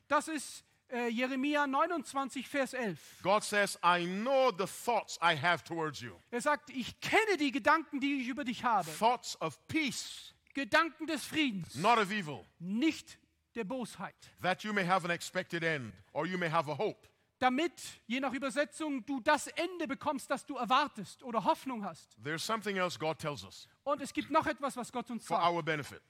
Das ist Jeremia 29, Vers 11. God says, I know the thoughts I have towards you. Er sagt, ich kenne die Gedanken, die ich über dich habe. Thoughts of peace, Gedanken des Friedens, not of evil, nicht der Bosheit. that you may have an expected end, or you may have a hope. Damit, je nach Übersetzung, du das Ende bekommst, das du erwartest oder Hoffnung hast. There's something else God tells us Und es gibt noch etwas, was Gott uns for sagt, our benefit.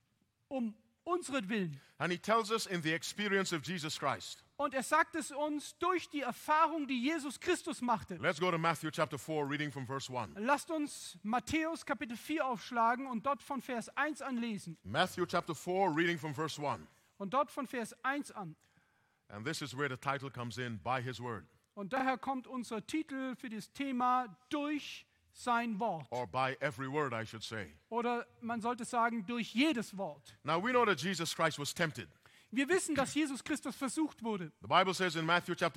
um unseren Willen. And he tells us in the experience of Jesus Christ. Und er sagt es uns durch die Erfahrung, die Jesus Christus machte. Let's go to Matthew chapter 4, reading from verse 1. Lasst uns Matthäus Kapitel 4 aufschlagen und dort von Vers 1 an lesen. Matthew chapter 4, reading from verse 1. Und dort von Vers 1 an. And this is where the title comes in, by his word, Und daher kommt unser Titel für das Thema durch sein Wort. or by every word, I should say. Oder man sollte sagen, durch jedes Wort. Now we know that Jesus Christ was tempted. Wir wissen, dass Jesus Christus versucht wurde. The Bible says in Matthew chapter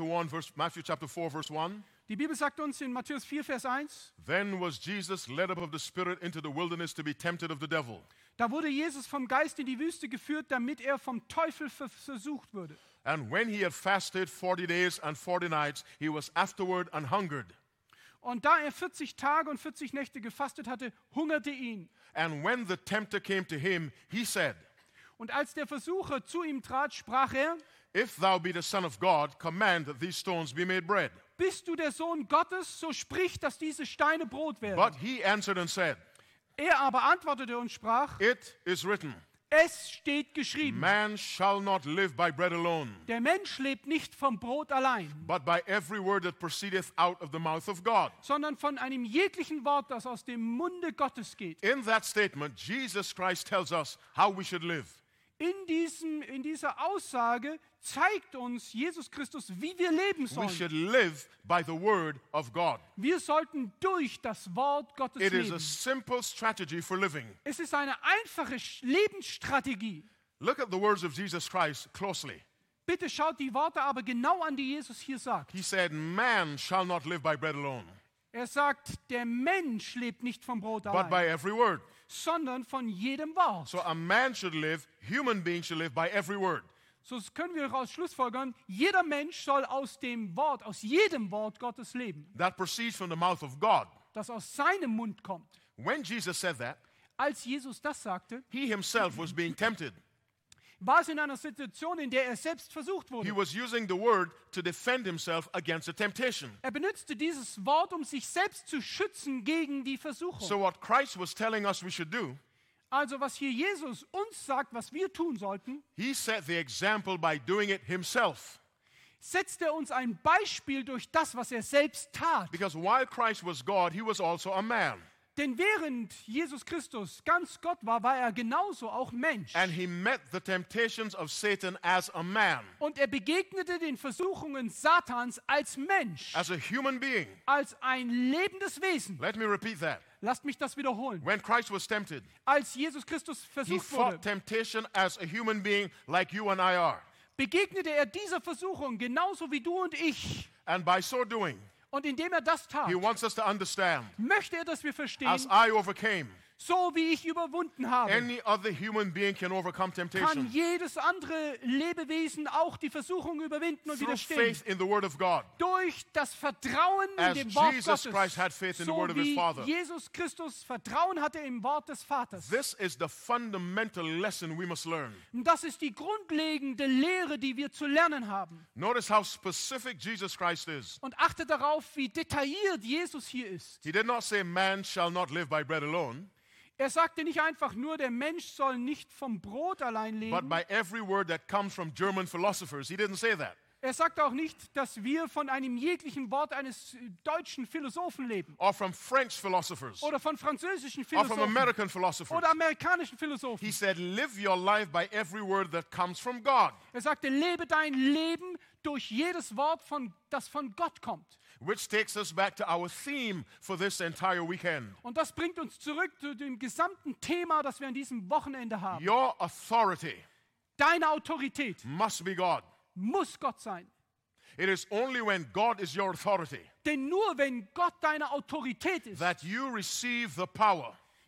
4, verse 1, Die Bibel sagt uns in Matthäus 4, Vers 1, then was Jesus led up of the Spirit into the wilderness to be tempted of the devil. da wurde Jesus vom Geist in die Wüste geführt, damit er vom Teufel versucht würde. And when he had fasted 40 days and 40 nights, he was afterward an hungered. Und da er 40 Tage und 40 Nächte gefastet hatte, hungerte ihn. And when the tempter came to him, he said, Und als der Versucher zu ihm trat, sprach er, if thou be the Son of God, command that these stones be made bread. bist du der Sohn Gottes, so sprich, dass diese Steine Brot werden. But he answered and said, Er aber antwortete und sprach, it is written, es steht geschrieben, man shall not live by bread alone, der Mensch lebt nicht vom Brot allein, but by every word that proceedeth out of the mouth of God. sondern von einem jeglichen Wort, das aus dem Munde Gottes geht. In that statement, Jesus Christ tells us how we should live. In dieser Aussage zeigt uns Jesus Christus, wie wir leben We sollen. should live by the word of God. Wir sollten durch das Wort Gottes It is a leben. simple strategy for living. Es ist eine einfache Lebensstrategie. Look at the words of Jesus Christ closely. Bitte schaut die Worte aber genau an, die Jesus hier sagt. He said, man shall not live by bread alone, Er sagt, der Mensch lebt nicht vom Brot but allein, by every word. sondern von jedem Wort. So a man should live, human beings should live by every word. So können wir daraus schlussfolgern, jeder Mensch soll aus dem Wort, aus jedem Wort Gottes leben, That proceeds from the mouth of God. das aus seinem Mund kommt. When Jesus said that, Als Jesus das sagte, he himself was being tempted. war es in einer Situation, in der er selbst versucht He wurde. was using the word to defend himself against a temptation. Er benutzte dieses Wort, um sich selbst zu schützen gegen die Versuchung. So what Christ was telling us we should do, Also was hier Jesus uns sagt, was wir tun sollten, he set the example by doing it himself. setzt er uns ein Beispiel durch das, was er selbst tat. Because while Christ was God, he was also a man. Denn während Jesus Christus ganz Gott war, war er genauso auch Mensch. And he met the temptations of Satan as a man, Und er begegnete den Versuchungen Satans als Mensch, as a human being. als ein lebendes Wesen. Let me repeat that. Lasst mich das wiederholen. When Christ was tempted, Als Jesus Christus he versucht fought wurde, temptation as a human being like you and I are. begegnete er dieser Versuchung genauso wie du und ich. And by so doing, Und indem er das tat, he wants us to understand, möchte er, dass wir verstehen, as I overcame, so wie ich überwunden habe, any other human being can overcome kann temptation jedes andere Lebewesen auch die Versuchung überwinden und through widerstehen. faith in the word of God. Durch das Vertrauen in As dem Wort Jesus Gottes, Christ had faith in the so word of his wie Father. Jesus Christus Vertrauen hatte im Wort des Vaters. This is the fundamental lesson we must learn. Und das ist die grundlegende Lehre, die wir zu lernen haben. Notice how specific Jesus Christ is. Und achte darauf, wie detailliert Jesus hier ist. He did not say man shall not live by bread alone, Er sagte nicht einfach nur, der Mensch soll nicht vom Brot allein but leben. by every word that comes from German philosophers. He didn't say that. Er sagte auch nicht, dass wir von einem jeglichen Wort eines deutschen Philosophen leben. Or from French philosophers. Oder von französischen Or from Philosophen. American philosophers. Oder amerikanischen Philosophen. He said, live your life by every word that comes from God. Er sagte, lebe dein Leben durch jedes Wort, das von Gott kommt. Which takes us back to our theme for this entire weekend. Und das bringt uns zurück zu dem gesamten Thema, das wir an diesem Wochenende haben. Your authority Deine Autorität must be God. muss Gott sein. It is only when God is your authority Denn nur wenn Gott deine Autorität ist, that you receive the power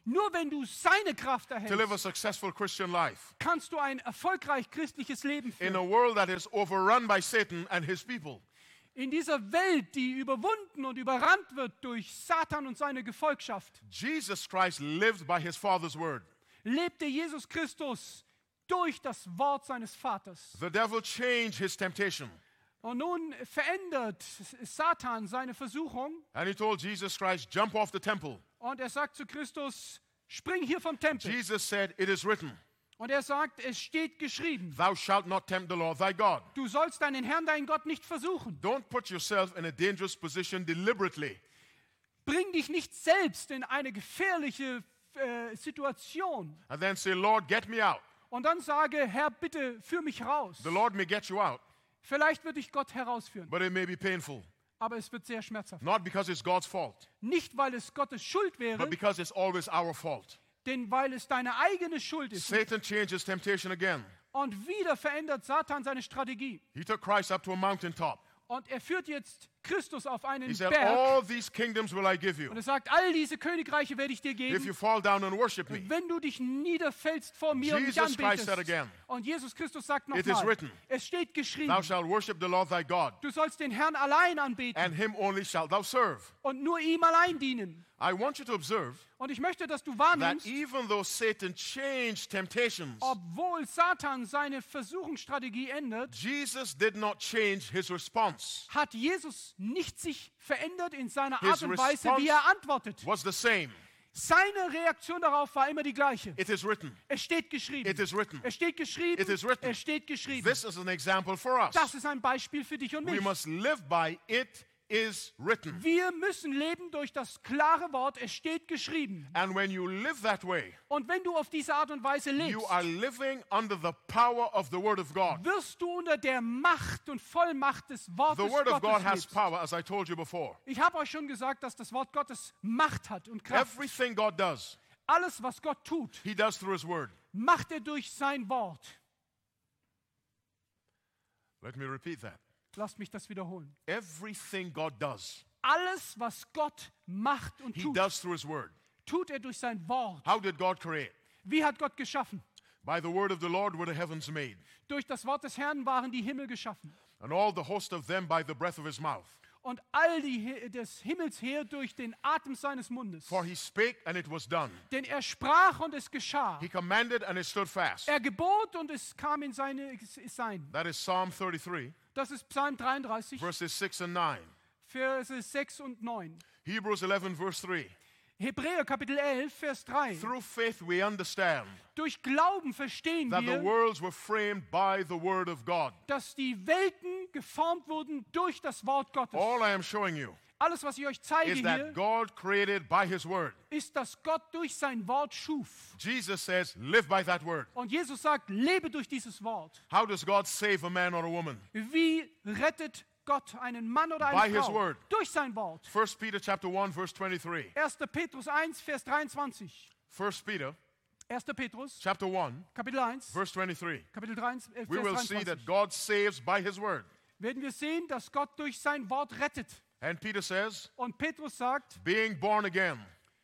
Nur wenn du seine Kraft to live a erhältst, successful Christian life kannst du ein erfolgreich christliches Leben in a führen. world that is overrun by Satan and his people. In dieser Welt, die überwunden und überrannt wird durch Satan und seine Gefolgschaft, Jesus Christ lived by his Father's word. lebte Jesus Christus durch das Wort seines Vaters. The devil changed his temptation. Und nun verändert Satan seine Versuchung And he told Jesus Christ, jump off the temple. und er sagt zu Christus, spring hier vom Tempel. Jesus said, it is written, Und er sagt, es steht geschrieben, thou shalt not tempt the Lord thy God. du sollst deinen Herrn, deinen Gott nicht versuchen. Don't put yourself in a dangerous position deliberately. Bring dich nicht selbst in eine gefährliche Situation. And then say, Lord, get me out. Und dann sage, Herr, bitte führ mich raus. The Lord may get you out, Vielleicht wird dich Gott herausführen, but it may be painful. aber es wird sehr schmerzhaft. Not because it's God's fault, Nicht, weil es Gottes Schuld wäre, but because it's always our fault. denn weil es deine eigene Schuld ist. Satan changed his temptation again. Und wieder verändert Satan seine Strategie. He took Christ up to a mountaintop. Und er führt jetzt Christus auf einen He said, Berg. all these kingdoms will I give Und you er sagt, all diese Königreiche werde ich dir if geben, you fall down and worship me. wenn du dich niederfällst vor mir und mich Jesus Christ anbetest. said again, Und Jesus Christus sagt it is nochmal, written, es steht geschrieben, thou shalt worship the Lord thy God, du sollst den Herrn allein anbeten and him only shalt thou serve. und nur ihm allein dienen. I want you to observe Und ich möchte, dass du that wahrnimmst, even though Satan changed temptations, obwohl Satan seine Versuchungsstrategie ändert, Jesus did not change his response. hat Jesus nicht sich verändert in seiner His Art und Weise, response wie er antwortet. Was the same. Seine Reaktion darauf war immer die gleiche. It is written. Es steht geschrieben. It is written. Es steht geschrieben. It is written. Es steht geschrieben. This is an example for us. Das ist ein Beispiel für dich und We mich. must live by it is written. Wir müssen leben durch das klare Wort, es steht geschrieben. And when you live that way, Und wenn du auf diese Art und Weise lebst, you are living under the power of the Word of God. wirst du unter der Macht und Vollmacht des Wortes The Word of God Gottes has lebst. power, as I told you before. Ich habe euch schon gesagt, dass das Wort Gottes Macht hat und Kraft. Everything God does, Alles, was Gott tut, He does through His Word. macht er durch sein Wort. Let me repeat that. Lasst mich das wiederholen. Everything God does, Alles, was Gott macht und He tut, does through His Word. tut er durch sein Wort. How did God create? Wie hat Gott geschaffen? By the word of the Lord were the heavens made, Durch das Wort des Herrn waren die Himmel geschaffen. and all the host of them by the breath of His mouth. Und all des Himmels her durch den Atem seines Mundes. For He spake, and it was done. Denn er sprach und es geschah. He commanded, and it stood fast. Er gebot und es kam in sein. That is Psalm 33, Das ist Psalm 33, verses 6 and 9. Verse 6 und 9. Hebrews 11, verse 3. Hebräer Kapitel 11, Vers 3. Through faith we understand Durch Glauben verstehen that the wir, worlds were framed by the word of God. dass die Welten geformt wurden durch das Wort Gottes. All I am showing you Alles, was ich euch zeige is hier, that God created by His word. ist, dass Gott durch sein Wort schuf. Jesus says, live by that word. Und Jesus sagt, lebe durch dieses Wort. How does God save a man or a woman? Wie rettet Gott einen Mann oder By eine his Frau? word. Durch sein Wort. 1 Peter chapter 1, verse 23. 1. Petrus 1, Vers 23. 1 Peter 1. Petrus, chapter 1, Kapitel 1, verse 23. Kapitel 3, We will Vers see 23. that God saves by His word. Werden wir sehen, dass Gott durch sein Wort rettet. And Peter says, Und Petrus sagt, being born again,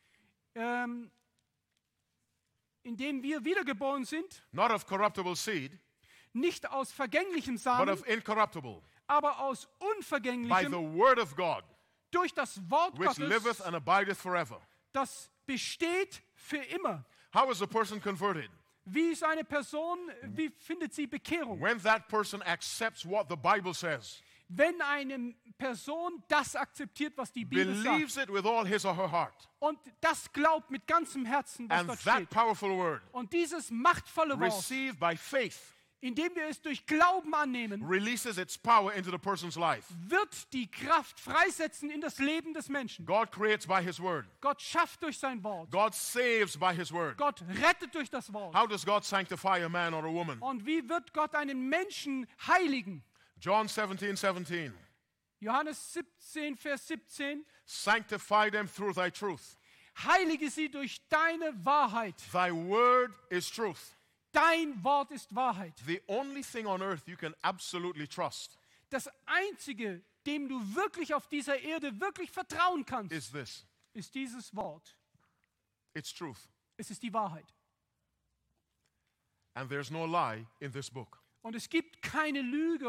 indem wir wiedergeboren sind, not of corruptible seed, nicht aus vergänglichem but Samen, of incorruptible, aber aus by the unvergänglichem, word of God, durch das Wort which liveth Gottes, and abideth forever. das besteht für immer. How is a person converted? Wie ist eine Person, wie findet sie Bekehrung? When that person accepts what the Bible says, Wenn eine Person das akzeptiert, was die Bibel sagt, believes it with all his or her heart, und das glaubt mit ganzem Herzen, was and dort that steht, powerful word, und dieses machtvolle Wort, received by faith, indem wir es durch Glauben annehmen, releases its power into the person's life. wird die Kraft freisetzen in das Leben des Menschen. God creates by His word. Gott schafft durch sein Wort. God saves by His word. Gott rettet durch das Wort. How does God sanctify a man or a woman? Und wie wird Gott einen Menschen heiligen? John 17, 17. Johannes 17, Vers 17. Sanctify them through thy truth. Heilige sie durch deine Wahrheit. Thy word is truth. Dein Wort ist Wahrheit. The only thing on earth you can absolutely trust Das Einzige, dem du wirklich auf dieser Erde wirklich vertrauen kannst, is this. ist dieses Wort. It's truth. Es ist die Wahrheit. And there's no lie in this book. Und es gibt keine Lüge